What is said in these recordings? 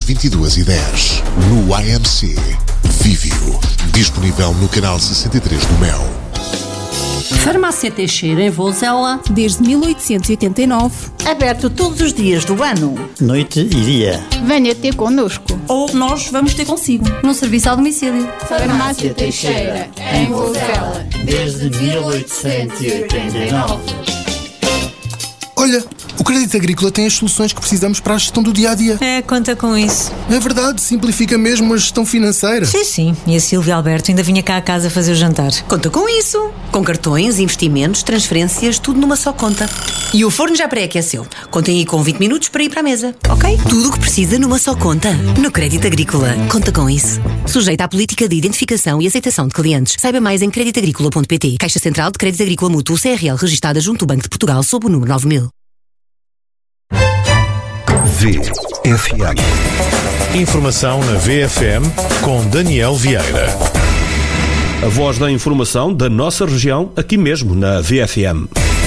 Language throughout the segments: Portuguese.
22h10. No IMC. Vivio. Disponível no canal 63 do Mel. Farmácia Teixeira, em Vozela, desde 1889. Aberto todos os dias do ano. Noite e dia. Venha ter connosco. Ou nós vamos ter consigo. Num serviço ao domicílio. Farmácia Teixeira, em Vozela, desde 1889. Olha, o Crédito Agrícola tem as soluções que precisamos para a gestão do dia-a-dia. Conta com isso. É verdade, simplifica mesmo a gestão financeira. Sim. E a Silvia Alberto ainda vinha cá a casa fazer o jantar. Conta com isso. Com cartões, investimentos, transferências, tudo numa só conta. E o forno já pré-aqueceu. Contem aí com 20 minutos para ir para a mesa, ok? Tudo o que precisa numa só conta. No Crédito Agrícola. Conta com isso. Sujeita à política de identificação e aceitação de clientes. Saiba mais em creditagricola.pt. Caixa Central de Crédito Agrícola Mútuo CRL, registada junto ao Banco de Portugal sob o número 9000. VFM. Informação na VFM com Daniel Vieira. A voz da informação da nossa região, aqui mesmo na VFM.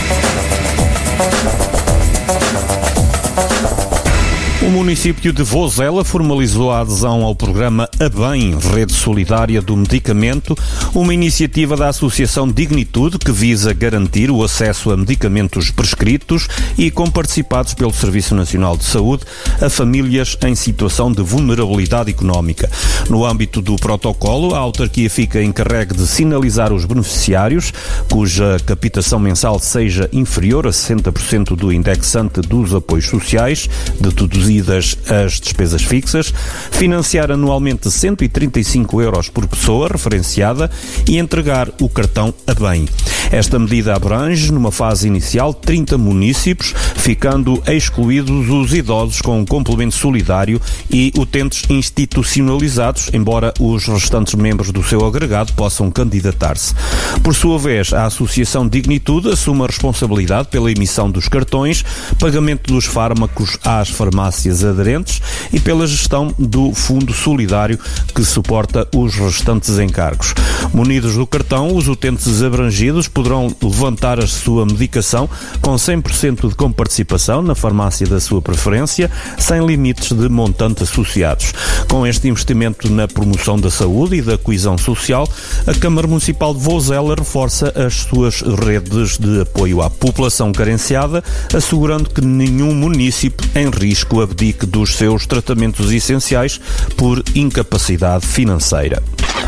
O município de Vozela formalizou a adesão ao programa ABEM, Rede Solidária do Medicamento, uma iniciativa da Associação Dignitude que visa garantir o acesso a medicamentos prescritos e comparticipados pelo Serviço Nacional de Saúde a famílias em situação de vulnerabilidade económica. No âmbito do protocolo, a autarquia fica encarregue de sinalizar os beneficiários cuja captação mensal seja inferior a 60% do indexante dos apoios sociais, deduzidas as despesas fixas, financiar anualmente 135 euros por pessoa referenciada e entregar o cartão ABEM. Esta medida abrange, numa fase inicial, 30 municípios, ficando excluídos os idosos com um complemento solidário e utentes institucionalizados, embora os restantes membros do seu agregado possam candidatar-se. Por sua vez, a Associação Dignitude assume a responsabilidade pela emissão dos cartões, pagamento dos fármacos às farmácias aderentes e pela gestão do Fundo Solidário que suporta os restantes encargos. Munidos do cartão, os utentes abrangidos poderão levantar a sua medicação com 100% de comparticipação na farmácia da sua preferência, sem limites de montante associados. Com este investimento na promoção da saúde e da coesão social, a Câmara Municipal de Vozela reforça as suas redes de apoio à população carenciada, assegurando que nenhum município em risco abdique dos seus tratamentos essenciais por incapacidade financeira.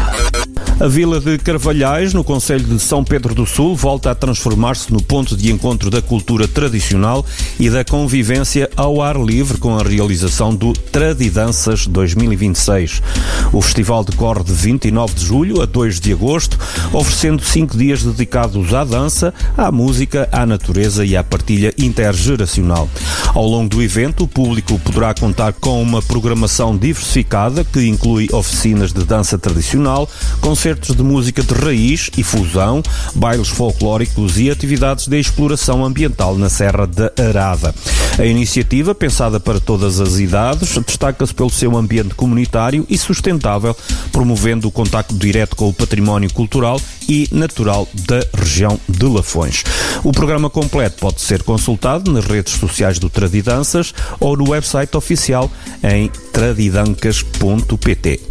A vila de Carvalhais, no concelho de São Pedro do Sul, volta a transformar-se no ponto de encontro da cultura tradicional e da convivência ao ar livre com a realização do Tradidanças 2026. O festival decorre de 29 de julho a 2 de agosto, oferecendo 5 dias dedicados à dança, à música, à natureza e à partilha intergeracional. Ao longo do evento, o público poderá contar com uma programação diversificada que inclui oficinas de dança tradicional, concertos de música de raiz e fusão, bailes folclóricos e atividades de exploração ambiental na Serra da Arada. A iniciativa, pensada para todas as idades, destaca-se pelo seu ambiente comunitário e sustentável, promovendo o contacto direto com o património cultural e natural da região de Lafões. O programa completo pode ser consultado nas redes sociais do Tradidanças ou no website oficial em tradidancas.pt.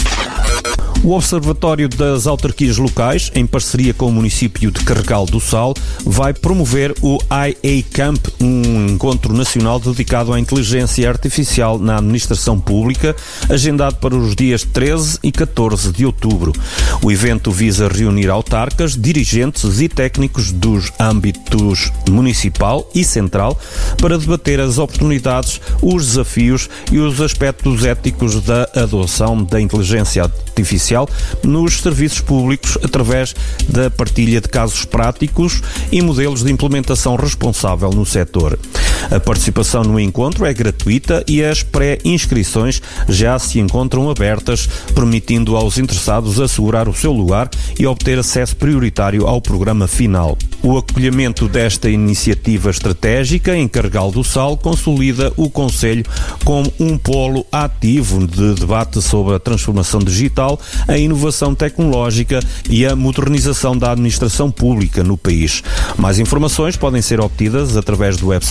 O Observatório das Autarquias Locais, em parceria com o município de Carregal do Sal, vai promover o IA Camp, um encontro nacional dedicado à inteligência artificial na administração pública, agendado para os dias 13 e 14 de outubro. O evento visa reunir autarcas, dirigentes e técnicos dos âmbitos municipal e central para debater as oportunidades, os desafios e os aspectos éticos da adoção da inteligência artificial nos serviços públicos através da partilha de casos práticos e modelos de implementação responsável no setor. A participação no encontro é gratuita e as pré-inscrições já se encontram abertas, permitindo aos interessados assegurar o seu lugar e obter acesso prioritário ao programa final. O acolhimento desta iniciativa estratégica em Carregal do Sal consolida o Concelho como um polo ativo de debate sobre a transformação digital, a inovação tecnológica e a modernização da administração pública no país. Mais informações podem ser obtidas através do website oficial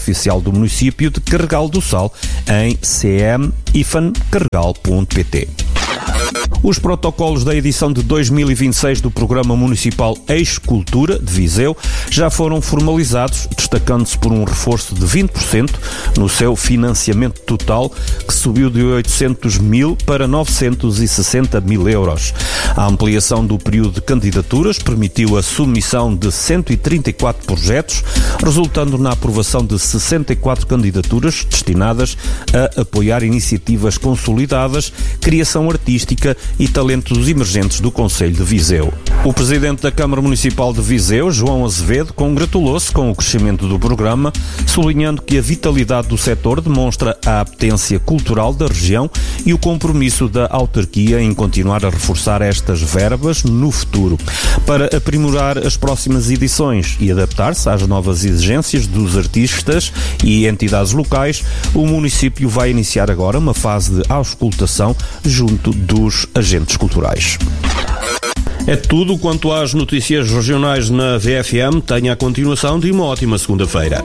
oficial do município de Carregal do Sal em cm-carregal.pt. Os protocolos da edição de 2026 do Programa Municipal Eixo Cultura de Viseu já foram formalizados, destacando-se por um reforço de 20% no seu financiamento total, que subiu de 800 mil para 960 mil euros. A ampliação do período de candidaturas permitiu a submissão de 134 projetos, resultando na aprovação de 64 candidaturas destinadas a apoiar iniciativas consolidadas, criação artística e talentos emergentes do Concelho de Viseu. O presidente da Câmara Municipal de Viseu, João Azevedo, congratulou-se com o crescimento do programa, sublinhando que a vitalidade do setor demonstra a apetência cultural da região e o compromisso da autarquia em continuar a reforçar estas verbas no futuro, para aprimorar as próximas edições e adaptar-se às novas exigências dos artistas e entidades locais. O município vai iniciar agora uma fase de auscultação junto dos agentes culturais. É tudo quanto às notícias regionais na VFM. Tenha a continuação de uma ótima segunda-feira.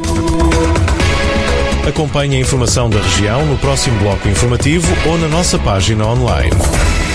Acompanhe a informação da região no próximo bloco informativo ou na nossa página online.